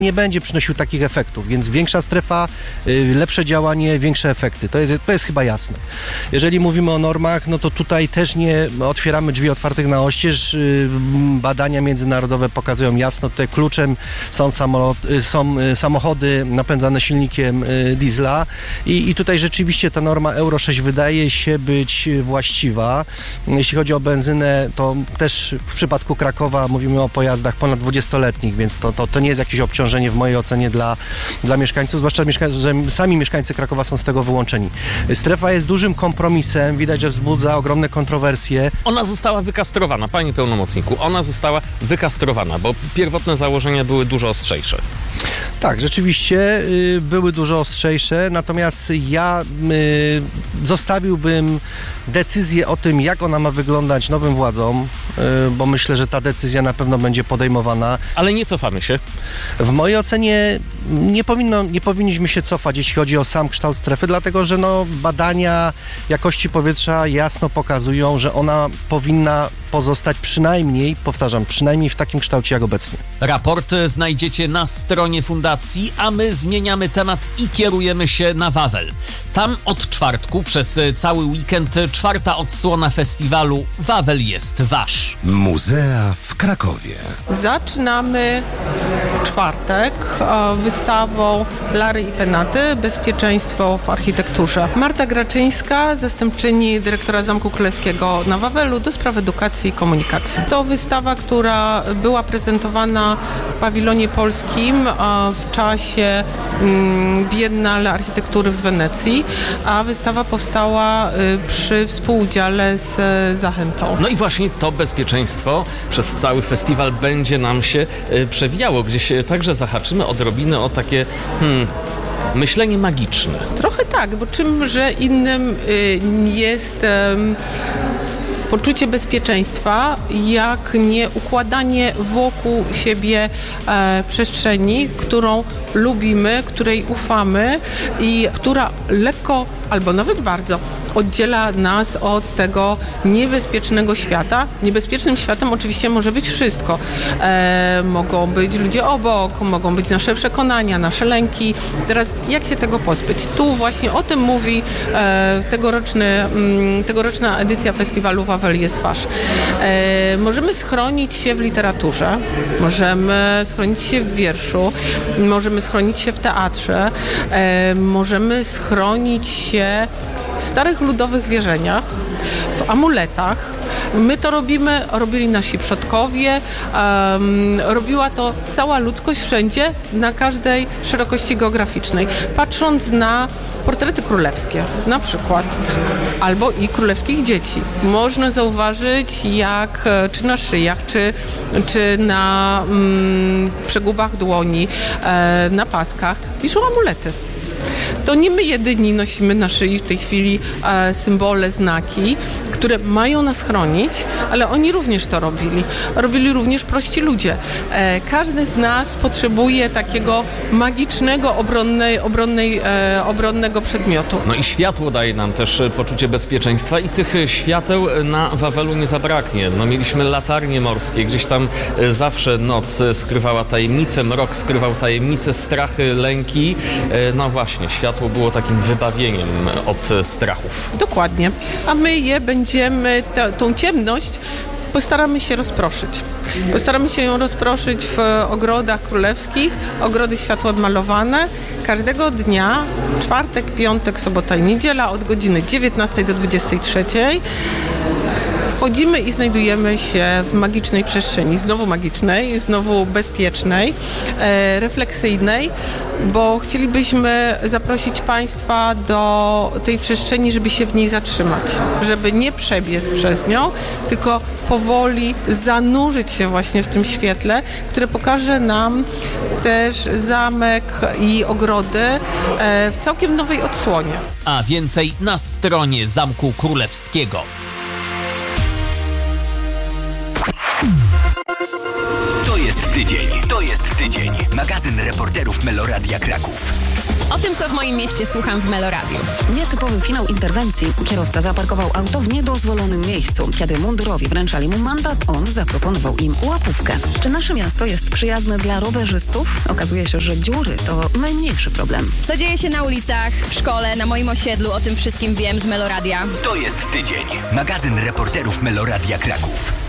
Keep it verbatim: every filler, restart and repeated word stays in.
nie będzie przynosił takich efektów, więc większa strefa, y, lepsze działanie, większe efekty. To jest, to jest chyba jasne. Jeżeli mówimy o normach, no to tutaj też nie otwieramy drzwi otwartych na oścież. Y, badania międzynarodowe pokazują jasno, tutaj kluczem są, samolot, y, są y, samochody napędzane silnikiem y, diesla i, i tutaj rzeczywiście ta norma Euro sześć wydaje się być właściwa. Jeśli chodzi o benzynę, to też w przypadku Krakowa mówimy o pojazdach ponad dwudziestoletnich, więc to, to, to nie jest jakieś obciążenie w mojej ocenie dla, dla mieszkańców, zwłaszcza mieszkańców, że sami mieszkańcy Krakowa są z tego wyłączeni. Strefa jest dużym kompromisem, widać, że wzbudza ogromne kontrowersje. Ona została wykastrowana, panie pełnomocniku, ona została wykastrowana, bo pierwotne założenia były dużo ostrzejsze. Tak, rzeczywiście y, były dużo ostrzejsze, natomiast ja y, zostawiłbym decyzję o tym, jak ona ma wyglądać nowym władzom, y, bo myślę, że ta decyzja na pewno będzie podejmowana. Ale nie cofamy się. W mojej ocenie nie, powinno, nie powinniśmy się cofać, jeśli chodzi o sam kształt strefy, dlatego że no, badania jakości powietrza jasno pokazują, że ona powinna pozostać przynajmniej, powtarzam, przynajmniej w takim kształcie jak obecnie. Raport znajdziecie na stronie fundacji, a my zmieniamy temat i kierujemy się na Wawel. Tam od czwartku przez cały weekend czwarta odsłona festiwalu Wawel jest wasz. Muzea w Krakowie. Zaczynamy czwartek wystawą Lary i Penaty Bezpieczeństwo w architekturze. Marta Graczyńska, zastępczyni dyrektora Zamku Królewskiego na Wawelu do spraw edukacji i komunikacji. To wystawa, która była prezentowana w pawilonie polskim w czasie Biennale Architektury w Wenecji, a wystawa powstała przy współudziale z Zachętą. No i właśnie to bezpieczeństwo przez cały festiwal będzie nam się przewijało. Gdzieś także zahaczymy odrobinę o takie hmm, myślenie magiczne. Trochę tak, bo czymże innym jest poczucie bezpieczeństwa, jak nie układanie wokół siebie e, przestrzeni, którą lubimy, której ufamy i która lekko albo nawet bardzo oddziela nas od tego niebezpiecznego świata. Niebezpiecznym światem oczywiście może być wszystko. E, mogą być ludzie obok, mogą być nasze przekonania, nasze lęki. Teraz jak się tego pozbyć? Tu właśnie o tym mówi e, tegoroczny, m, tegoroczna edycja festiwalu Wawel jest wasz. E, możemy schronić się w literaturze, możemy schronić się w wierszu, możemy schronić się w teatrze, e, możemy schronić się w starych ludowych wierzeniach, w amuletach. My to robimy, robili nasi przodkowie, um, robiła to cała ludzkość wszędzie, na każdej szerokości geograficznej. Patrząc na portrety królewskie na przykład, albo i królewskich dzieci, można zauważyć, jak czy na szyjach, czy, czy na mm, przegubach dłoni, e, na paskach wiszą amulety. To nie my jedyni nosimy na szyi w tej chwili e, symbole, znaki, które mają nas chronić, ale oni również to robili. Robili również prości ludzie. E, każdy z nas potrzebuje takiego magicznego, obronnej, obronnej, e, obronnego przedmiotu. No i światło daje nam też poczucie bezpieczeństwa i tych świateł na Wawelu nie zabraknie. No mieliśmy latarnie morskie, gdzieś tam zawsze noc skrywała tajemnice, mrok skrywał tajemnice, strachy, lęki. E, no właśnie, światło było takim wybawieniem od strachów. Dokładnie. A my je będziemy, t- tą ciemność postaramy się rozproszyć. Postaramy się ją rozproszyć w ogrodach królewskich, ogrody światło odmalowane. Każdego dnia, czwartek, piątek, sobota i niedziela od godziny dziewiętnastej do dwudziestej trzeciej. Wchodzimy i znajdujemy się w magicznej przestrzeni, znowu magicznej, znowu bezpiecznej, e, refleksyjnej, bo chcielibyśmy zaprosić Państwa do tej przestrzeni, żeby się w niej zatrzymać, żeby nie przebiec przez nią, tylko powoli zanurzyć się właśnie w tym świetle, które pokaże nam też zamek i ogrody e, w całkiem nowej odsłonie. A więcej na stronie Zamku Królewskiego. To jest tydzień. To jest tydzień. Magazyn reporterów Meloradia Kraków. O tym, co w moim mieście słucham w Meloradiu. Nietypowy finał interwencji. Kierowca zaparkował auto w niedozwolonym miejscu. Kiedy mundurowi wręczali mu mandat, on zaproponował im łapówkę. Czy nasze miasto jest przyjazne dla rowerzystów? Okazuje się, że dziury to najmniejszy problem. Co dzieje się na ulicach, w szkole, na moim osiedlu, o tym wszystkim wiem z Meloradia. To jest tydzień. Magazyn reporterów Meloradia Kraków.